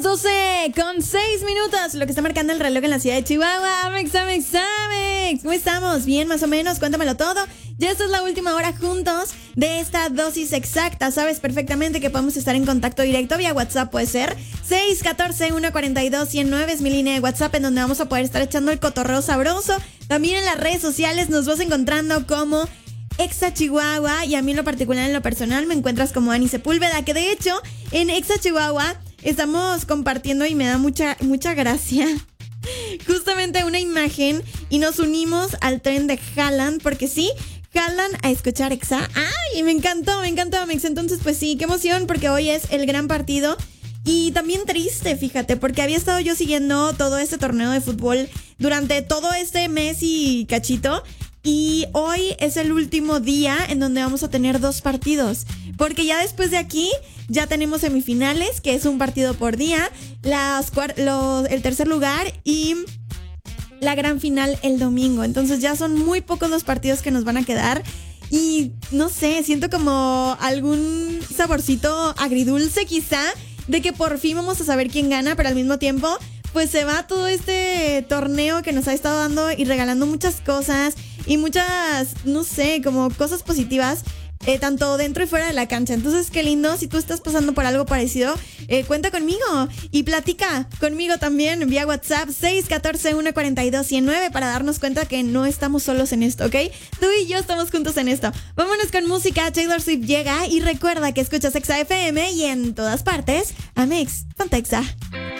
12:06, lo que está marcando el reloj en la ciudad de Chihuahua. Amex. ¿Cómo estamos? ¿Bien, más o menos? Cuéntamelo todo. Ya esta es la última hora juntos de esta dosis exacta. Sabes perfectamente que podemos estar en contacto directo vía WhatsApp, puede ser 614-142-109 es mi línea de WhatsApp, en donde vamos a poder estar echando el cotorreo sabroso. También en las redes sociales nos vas encontrando como Exa Chihuahua, y a mí en lo particular, en lo personal, me encuentras como Ani Sepúlveda, que de hecho en Exa Chihuahua estamos compartiendo y me da mucha gracia justamente una imagen, y nos unimos al tren de Haaland, porque sí, Haaland a escuchar Exa. ¡Ay! Me encantó, Amex. Entonces, pues sí, qué emoción, porque hoy es el gran partido. Y también triste, fíjate, porque había estado yo siguiendo todo este torneo de fútbol durante todo este mes y cachito. Y hoy es el último día en donde vamos a tener 2 partidos. Porque ya después de aquí, ya tenemos semifinales, que es un partido por día, el tercer lugar y la gran final el domingo. Entonces ya son muy pocos los partidos que nos van a quedar. Y no sé, siento como algún saborcito agridulce quizá, de que por fin vamos a saber quién gana, pero al mismo tiempo pues se va todo este torneo que nos ha estado dando y regalando muchas cosas y muchas, no sé, como cosas positivas, tanto dentro y fuera de la cancha. Entonces, qué lindo. Si tú estás pasando por algo parecido, cuenta conmigo y platica conmigo también vía WhatsApp 614-142-109 para darnos cuenta que no estamos solos en esto, ¿ok? Tú y yo estamos juntos en esto. Vámonos con música. Taylor Swift llega, y recuerda que escuchas Exa FM y en todas partes, Amex, ponte Exa.